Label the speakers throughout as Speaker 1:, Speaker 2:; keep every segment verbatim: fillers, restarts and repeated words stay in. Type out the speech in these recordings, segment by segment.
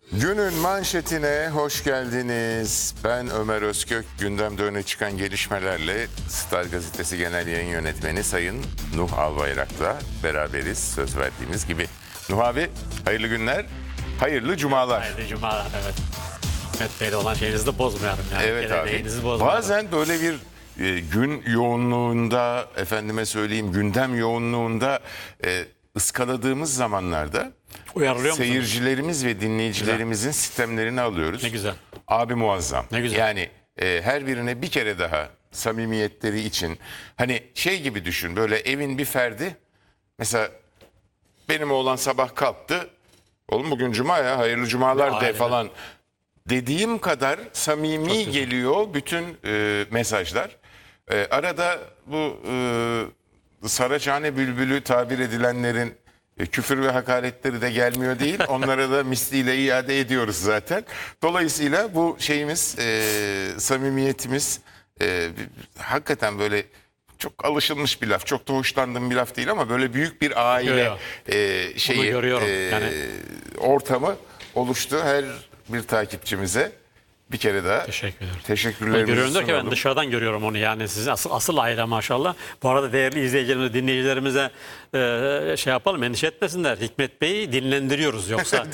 Speaker 1: Günün manşetine hoş geldiniz. Ben Ömer Özkök. Gündemde öne çıkan gelişmelerle Star Gazetesi Genel Yayın Yönetmeni Sayın Nuh Albayrak'la beraberiz. Söz verdiğimiz gibi. Nuh abi, hayırlı günler, hayırlı cumalar.
Speaker 2: Hayırlı cumalar, evet. Mehmet Bey'le olan şeyinizi de bozmayalım. Yani.
Speaker 1: Evet abi.
Speaker 2: Bozmayalım.
Speaker 1: Bazen böyle bir e, gün yoğunluğunda, efendime söyleyeyim gündem yoğunluğunda e, ıskaladığımız zamanlarda
Speaker 2: Uyarılıyor musunuz?
Speaker 1: seyircilerimiz ve dinleyicilerimizin sistemlerini alıyoruz.
Speaker 2: Ne güzel.
Speaker 1: Abi muazzam.
Speaker 2: Ne güzel.
Speaker 1: Yani e, her birine bir kere daha samimiyetleri için. Hani şey gibi düşün, böyle evin bir ferdi. Mesela benim oğlan sabah kalktı. Oğlum bugün cuma ya, hayırlı cumalar
Speaker 2: Ya,
Speaker 1: de
Speaker 2: aynen.
Speaker 1: falan. Dediğim kadar samimi geliyor bütün e, mesajlar. E, arada bu e, Saraçhane bülbülü tabir edilenlerin e, küfür ve hakaretleri de gelmiyor değil. Onlara da misliyle iade ediyoruz zaten. Dolayısıyla bu şeyimiz, e, samimiyetimiz e, hakikaten böyle çok alışılmış bir laf. Çok da hoşlandığım bir laf değil ama böyle büyük bir aile
Speaker 2: Yo, yo.
Speaker 1: e, şeyi,
Speaker 2: Bunu görüyorum.
Speaker 1: e,
Speaker 2: Yani-
Speaker 1: ortamı oluştu. Her bir takipçimize bir kere daha
Speaker 2: Teşekkür ederim.
Speaker 1: teşekkürlerimizi
Speaker 2: Görüyorum derken ben
Speaker 1: sunalım.
Speaker 2: dışarıdan görüyorum onu, yani sizin asıl, asıl aile maşallah. Bu arada değerli izleyicilerimize, dinleyicilerimize e, şey yapalım, endişe etmesinler. Hikmet Bey'i dinlendiriyoruz yoksa.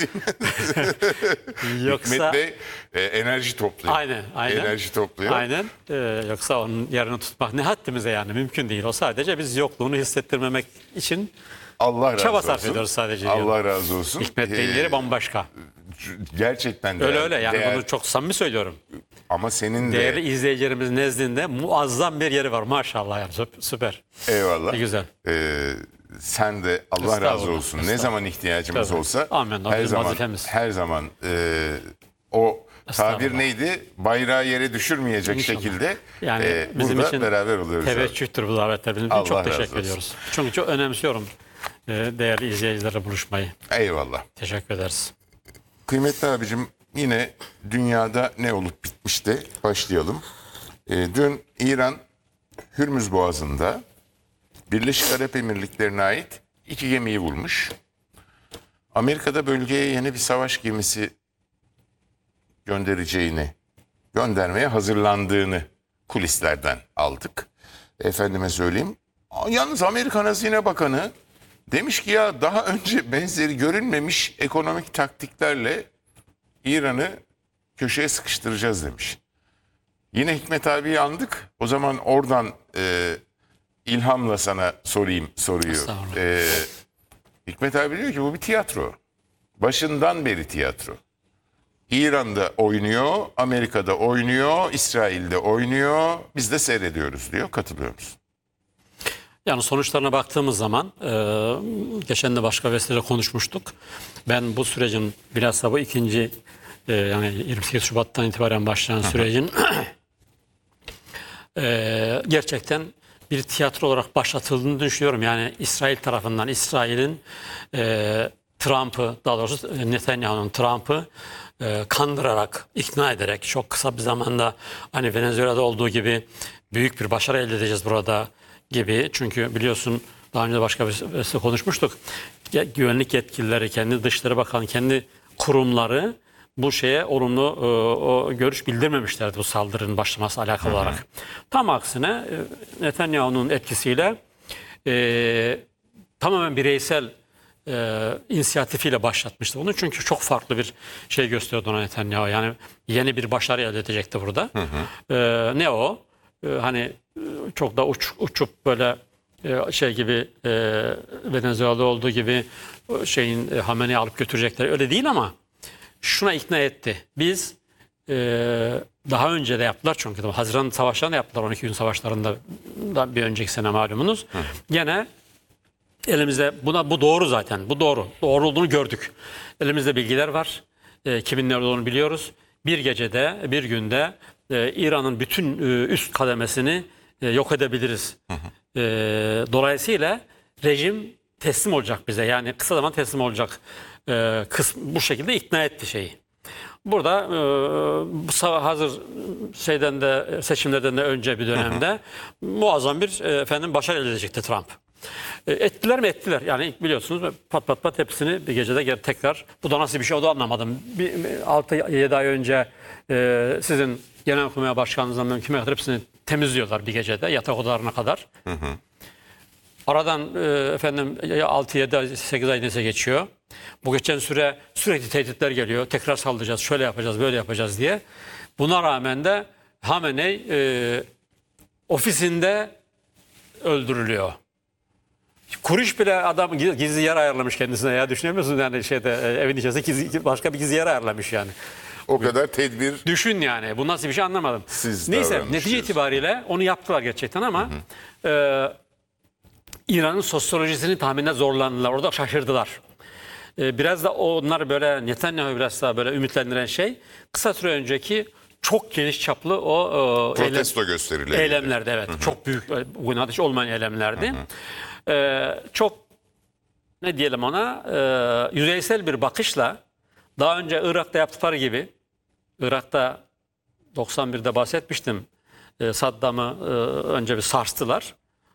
Speaker 2: yoksa
Speaker 1: Hikmet Bey e, enerji topluyor.
Speaker 2: Aynen, aynen.
Speaker 1: Enerji topluyor.
Speaker 2: Aynen. Ee, yoksa onun yerini tutmak ne haddimize, yani mümkün değil. O sadece biz yokluğunu hissettirmemek için
Speaker 1: Allah razı
Speaker 2: çaba
Speaker 1: olsun.
Speaker 2: sarf ediyoruz sadece.
Speaker 1: Allah
Speaker 2: diyorum.
Speaker 1: razı olsun.
Speaker 2: Hikmet Bey'in
Speaker 1: Ee,
Speaker 2: yeri bambaşka.
Speaker 1: Gerçekten de.
Speaker 2: Öyle öyle, yani
Speaker 1: değer-
Speaker 2: bunu çok samimi söylüyorum.
Speaker 1: Ama senin de
Speaker 2: Değerli izleyicilerimiz nezdinde muazzam bir yeri var maşallah, yani Süp- süper.
Speaker 1: eyvallah.
Speaker 2: Ne güzel.
Speaker 1: Ee, sen de Allah razı
Speaker 2: Estağfurullah,
Speaker 1: olsun. Ne
Speaker 2: estağfurullah.
Speaker 1: zaman ihtiyacımız
Speaker 2: Tabii.
Speaker 1: olsa
Speaker 2: Amin, o
Speaker 1: her
Speaker 2: bizim
Speaker 1: zaman
Speaker 2: vazifemiz.
Speaker 1: her zaman e, o tabir
Speaker 2: Estağfurullah.
Speaker 1: neydi? Bayrağı yere düşürmeyecek
Speaker 2: İnşallah.
Speaker 1: şekilde
Speaker 2: Yani
Speaker 1: e,
Speaker 2: bizim
Speaker 1: burada
Speaker 2: için
Speaker 1: beraber oluyoruz. abi.
Speaker 2: teveccühtür bu davetler. Bizim için
Speaker 1: Allah
Speaker 2: çok
Speaker 1: razı
Speaker 2: teşekkür
Speaker 1: olsun.
Speaker 2: ediyoruz. Çünkü çok önemsiyorum e, değerli izleyicilerle buluşmayı.
Speaker 1: Eyvallah.
Speaker 2: Teşekkür ederiz.
Speaker 1: Kıymetli abicim, yine dünyada ne olup bitmişti başlayalım. Ee, dün İran Hürmüz Boğazı'nda Birleşik Arap Emirlikleri'ne ait iki gemiyi vurmuş. Amerika'da bölgeye yeni bir savaş gemisi göndereceğini, göndermeye hazırlandığını kulislerden aldık. Efendime söyleyeyim. Yalnız Amerikan Hazine Bakanı demiş ki ya daha önce benzeri görünmemiş ekonomik taktiklerle İran'ı köşeye sıkıştıracağız demiş. Yine Hikmet abiyi andık. O zaman oradan e, ilhamla sana sorayım soruyu.
Speaker 2: Estağfurullah.
Speaker 1: E, Hikmet abi diyor ki bu bir tiyatro. Başından beri tiyatro. İran'da oynuyor, Amerika'da oynuyor, İsrail'de oynuyor. Biz de seyrediyoruz diyor. Katılıyor musun?
Speaker 2: Yani sonuçlarına baktığımız zaman, e, geçen de başka vesileyle konuşmuştuk. Ben bu sürecin, bilhassa bu ikinci, e, yani yirmi sekiz Şubat'tan itibaren başlayan sürecin e, gerçekten bir tiyatro olarak başlatıldığını düşünüyorum. Yani İsrail tarafından, İsrail'in e, Trump'ı, daha doğrusu Netanyahu'nun Trump'ı e, kandırarak, ikna ederek çok kısa bir zamanda, hani Venezuela'da olduğu gibi büyük bir başarı elde edeceğiz burada gibi. Çünkü biliyorsun, daha önce de başka bir vesile konuşmuştuk. Güvenlik yetkilileri, kendi Dışişleri Bakanı, kendi kurumları bu şeye olumlu e, o görüş bildirmemişlerdi bu saldırının başlaması alakalı olarak. Tam aksine e, Netanyahu'nun etkisiyle e, tamamen bireysel e, inisiyatifiyle başlatmıştı bunu. Çünkü çok farklı bir şey gösteriyordu ona Netanyahu. Yani yeni bir başarı elde edecekti burada. Hı hı. E, ne o? E, hani e, çok da uç, uçup böyle e, şey gibi, e, Venezuela'da olduğu gibi e, şeyin e, Hamene'yi alıp götürecekler. Öyle değil ama şuna ikna etti. Biz e, daha önce de yaptılar, çünkü Haziran savaşlarında yaptılar, on iki gün savaşlarında da bir önceki sene malumunuz. Hı. Gene elimizde buna, bu doğru zaten. Bu doğru. Doğru olduğunu gördük. Elimizde bilgiler var. E, kimin nerede olduğunu biliyoruz. Bir gecede, bir günde e, İran'ın bütün e, üst kademesini e, yok edebiliriz. Hı hı. E, dolayısıyla rejim teslim olacak bize. Yani kısa zaman teslim olacak. E, kısm, bu şekilde ikna etti şeyi. Burada e, bu sa- hazır şeyden de, seçimlerden de önce bir dönemde hı hı. muazzam bir e, efendim başarı elde edecekti Trump. E, ettiler mi ettiler. Yani ilk biliyorsunuz pat pat pat hepsini bir gecede geri tekrar. Bu da nasıl bir şey o da anlamadım. altı yedi ay önce e, sizin Genelkurmay Başkanınızdan mümkün kadar hepsini temizliyorlar bir gecede yatak odalarına kadar. Hı hı. Aradan e, efendim altı yedi sekiz ay neyse geçiyor. Bu geçen süre sürekli tehditler geliyor. Tekrar saldıracağız, şöyle yapacağız, böyle yapacağız diye. Buna rağmen de Hamenei e, ofisinde öldürülüyor. Kuriş bile adam gizli yer ayarlamış kendisine ya, düşünüyor musunuz? Yani şeyde evin içerisinde gizli, başka bir gizli yer ayarlamış yani.
Speaker 1: O kadar tedbir.
Speaker 2: Düşün yani. Bu nasıl bir şey anlamadım.
Speaker 1: Siz
Speaker 2: Neyse netice itibariyle onu yaptılar gerçekten ama hı hı. E, İran'ın sosyolojisini tahminde zorlandılar. Orada şaşırdılar. E, biraz da onlar böyle Netanyahu biraz daha böyle ümitlendiren şey kısa süre önceki çok geniş çaplı o e,
Speaker 1: protesto
Speaker 2: eylem,
Speaker 1: gösterileri.
Speaker 2: Eylemlerde evet. Hı hı. Çok büyük, bugün ateş olmayan eylemlerdi. Hı hı. E, çok ne diyelim ona e, yüzeysel bir bakışla daha önce Irak'ta yaptıkları gibi, Irak'ta doksan birde bahsetmiştim. E, Saddam'ı e, önce bir sarstılar.